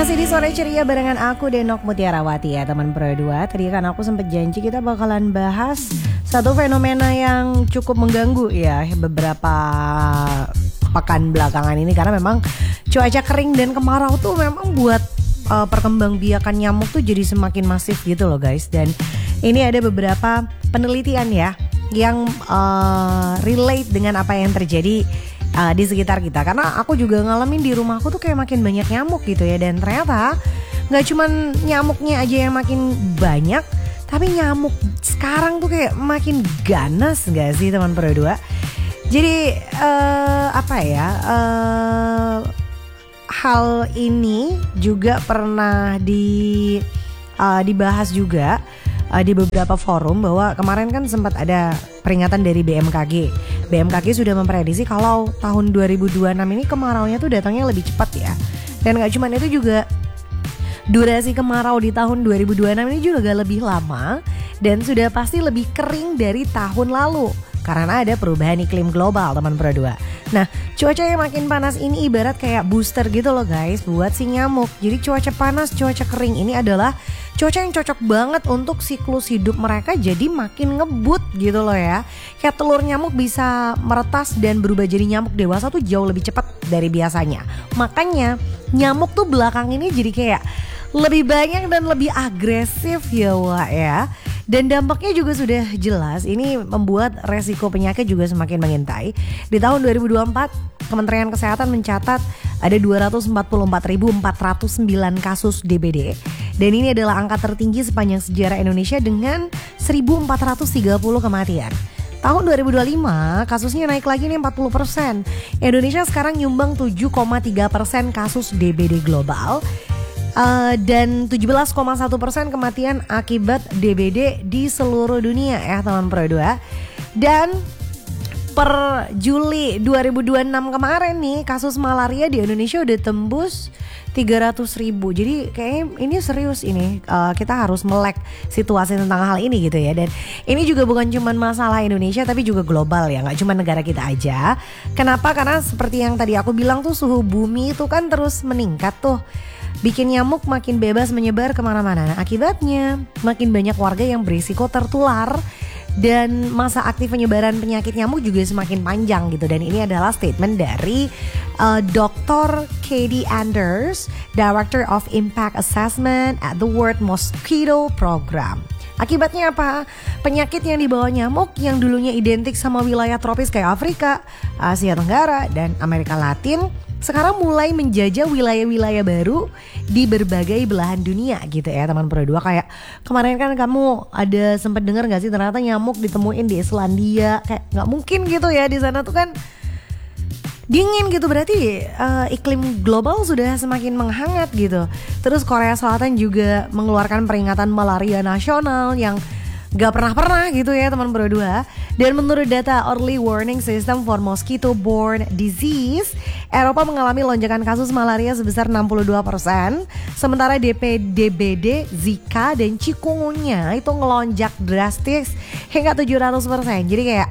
Masih di Sore Ceria barengan aku Denok Mutiarawati ya teman Pro 2. Tadi kan aku sempat janji kita bakalan bahas satu fenomena yang cukup mengganggu ya beberapa pekan belakangan ini. Karena memang cuaca kering dan kemarau tuh memang buat perkembangbiakan nyamuk tuh jadi semakin masif gitu loh guys. Dan ini ada beberapa penelitian ya yang relate dengan apa yang terjadi di sekitar kita. Karena aku juga ngalamin di rumahku tuh kayak makin banyak nyamuk gitu ya. Dan ternyata gak cuman nyamuknya aja yang makin banyak, tapi nyamuk sekarang tuh kayak makin ganas gak sih teman Pro 2. Jadi hal ini juga pernah dibahas juga di beberapa forum, bahwa kemarin kan sempat ada peringatan dari BMKG. BMKG sudah memprediksi kalau tahun 2026 ini kemaraunya tuh datangnya lebih cepat ya. Dan gak cuma itu juga, durasi kemarau di tahun 2026 ini juga gak lebih lama dan sudah pasti lebih kering dari tahun lalu karena ada perubahan iklim global teman Pro 2. Nah, cuaca yang makin panas ini ibarat kayak booster gitu loh guys buat si nyamuk. Jadi cuaca panas, cuaca kering ini adalah cuaca yang cocok banget untuk siklus hidup mereka jadi makin ngebut gitu loh ya. Kayak telur nyamuk bisa meretas dan berubah jadi nyamuk dewasa tuh jauh lebih cepat dari biasanya. Makanya nyamuk tuh belakang ini jadi kayak lebih banyak dan lebih agresif ya Wak ya. Dan dampaknya juga sudah jelas, ini membuat resiko penyakit juga semakin mengintai. Di tahun 2024, Kementerian Kesehatan mencatat ada 244.409 kasus DBD. Dan ini adalah angka tertinggi sepanjang sejarah Indonesia dengan 1.430 kematian. Tahun 2025 kasusnya naik lagi nih 40%. Indonesia sekarang nyumbang 7,3% kasus DBD global. Dan 17,1% kematian akibat DBD di seluruh dunia ya teman Pro 2. Dan per Juli 2026 kemarin nih kasus malaria di Indonesia udah tembus 300.000. Jadi kayaknya ini serius ini, kita harus melek situasi tentang hal ini gitu ya. Dan ini juga bukan cuma masalah Indonesia tapi juga global ya, gak cuma negara kita aja. Kenapa? Karena seperti yang tadi aku bilang tuh, suhu bumi itu kan terus meningkat tuh, bikin nyamuk makin bebas menyebar kemana-mana. Nah, akibatnya makin banyak warga yang berisiko tertular dan masa aktif penyebaran penyakit nyamuk juga semakin panjang gitu. Dan ini adalah statement dari Dr. Katie Anders, Director of Impact Assessment at the World Mosquito Program. Akibatnya apa? Penyakit yang dibawa nyamuk yang dulunya identik sama wilayah tropis kayak Afrika, Asia Tenggara, dan Amerika Latin sekarang mulai menjajah wilayah-wilayah baru di berbagai belahan dunia gitu ya teman Pro 2. Kayak kemarin kan kamu ada sempat dengar gak sih ternyata nyamuk ditemuin di Islandia. Kayak gak mungkin gitu ya, di sana tuh kan dingin gitu, berarti iklim global sudah semakin menghangat gitu. Terus Korea Selatan juga mengeluarkan peringatan malaria nasional yang gak pernah gitu ya teman Pro 2. Dan menurut data Early Warning System for Mosquito-Borne Disease, Eropa mengalami lonjakan kasus malaria sebesar 62%. Sementara DBD, Zika, dan Chikungunya itu ngelonjak drastis hingga 700%. Jadi kayak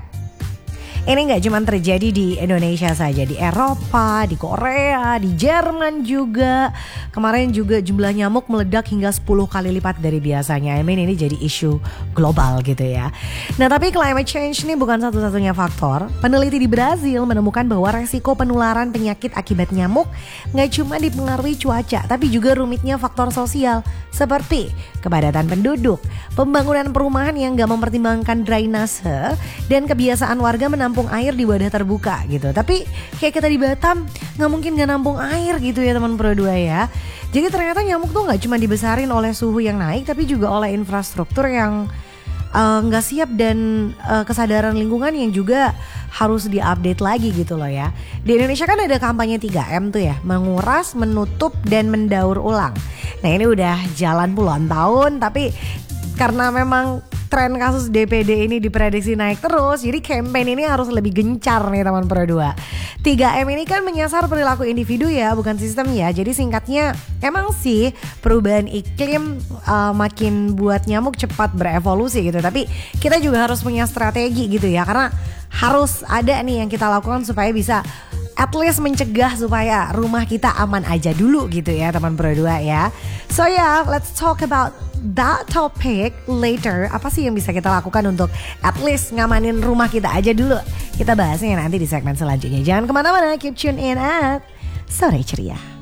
ini gak cuma terjadi di Indonesia saja, di Eropa, di Korea, di Jerman juga. Kemarin juga jumlah nyamuk meledak hingga 10 kali lipat dari biasanya. Ini jadi isu global gitu ya. Nah tapi climate change ini bukan satu-satunya faktor. Peneliti di Brazil menemukan bahwa resiko penularan penyakit akibat nyamuk gak cuma dipengaruhi cuaca, tapi juga rumitnya faktor sosial seperti kepadatan penduduk, pembangunan perumahan yang gak mempertimbangkan drainase, dan kebiasaan warga menampung air di wadah terbuka gitu. Tapi kayak kita di Batam gak mungkin gak nampung air gitu ya teman Pro 2 ya. Jadi ternyata nyamuk tuh gak cuma dibesarin oleh suhu yang naik, tapi juga oleh infrastruktur yang gak siap dan kesadaran lingkungan yang juga harus diupdate lagi gitu loh ya. Di Indonesia kan ada kampanye 3M tuh ya, menguras, menutup, dan mendaur ulang. Nah ini udah jalan puluhan tahun, tapi karena memang tren kasus DBD ini diprediksi naik terus, jadi campaign ini harus lebih gencar nih teman Pro 2. 3M ini kan menyasar perilaku individu ya, bukan sistem ya. Jadi singkatnya emang sih perubahan iklim makin buat nyamuk cepat berevolusi gitu. Tapi kita juga harus punya strategi gitu ya, karena harus ada nih yang kita lakukan supaya bisa at least mencegah supaya rumah kita aman aja dulu gitu ya teman Pro 2 ya. So yeah, let's talk about that topic later. Apa sih yang bisa kita lakukan untuk at least ngamanin rumah kita aja dulu? Kita bahasnya nanti di segmen selanjutnya. Jangan kemana-mana, keep tune in at Sore Ceria.